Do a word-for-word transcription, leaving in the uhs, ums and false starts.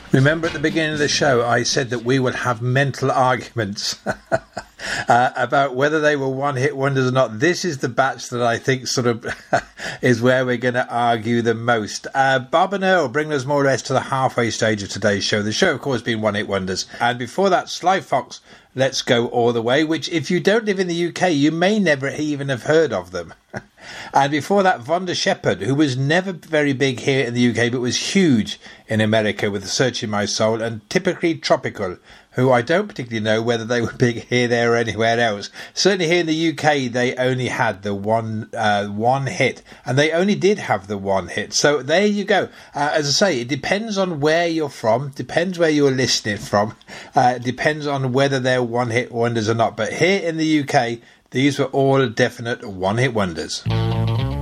Remember at the beginning of the show, I said that we would have mental arguments uh, about whether they were one-hit wonders or not. This is the batch that I think sort of is where we're going to argue the most. Uh, Bob and Earl bring us more or less to the halfway stage of today's show. The show, of course, being one-hit wonders. And before that, Sly Fox, Let's Go All the Way, which if you don't live in the U K, you may never even have heard of them. And before that, Vonda Shepherd, who was never very big here in the U K, but was huge in America with Searching My Soul, and Typically Tropical, who I don't particularly know whether they were big here, there, or anywhere else. Certainly here in the U K, they only had the one uh, one hit, and they only did have the one hit. So there you go. Uh, as I say, it depends on where you're from, depends where you're listening from, uh, depends on whether they're one-hit wonders or not. But here in the U K, these were all definite one-hit wonders.